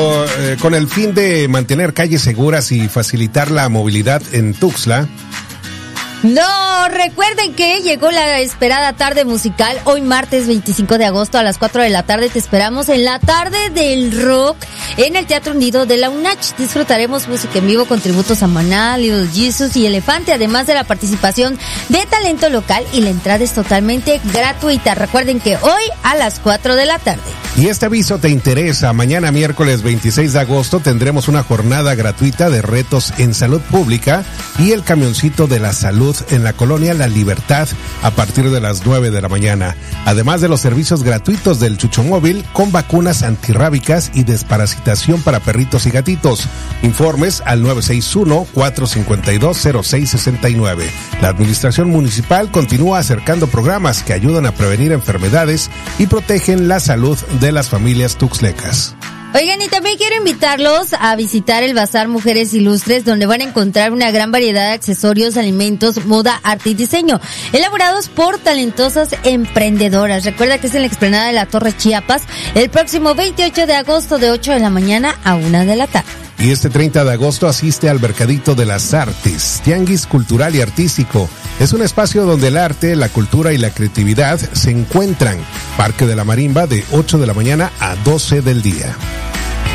Con el fin de mantener calles seguras y facilitar la movilidad en Tuxtla. No, recuerden que llegó la esperada tarde musical. Hoy martes 25 de agosto a las 4 de la tarde te esperamos en la tarde del rock en el Teatro Hundido de la UNACH. Disfrutaremos música en vivo con tributos a Maná, Little Jesus y Elefante, además de la participación de talento local, y la entrada es totalmente gratuita. Recuerden que hoy a las 4 de la tarde. Y este aviso te interesa. Mañana miércoles 26 de agosto tendremos una jornada gratuita de retos en salud pública y el camioncito de la salud en la colonia La Libertad a partir de las 9 de la mañana. Además de los servicios gratuitos del Chuchomóvil con vacunas antirrábicas y desparasitación para perritos y gatitos. Informes al 961-452-0669. La administración municipal continúa acercando programas que ayudan a prevenir enfermedades y protegen la salud de las familias tuxtlecas. Oigan, y también quiero invitarlos a visitar el Bazar Mujeres Ilustres, donde van a encontrar una gran variedad de accesorios, alimentos, moda, arte y diseño, elaborados por talentosas emprendedoras. Recuerda que es en la explanada de la Torre Chiapas, el próximo 28 de agosto de 8 de la mañana a 1 de la tarde. Y este 30 de agosto asiste al Mercadito de las Artes, tianguis cultural y artístico. Es un espacio donde el arte, la cultura y la creatividad se encuentran. Parque de la Marimba de 8 de la mañana a 12 del día.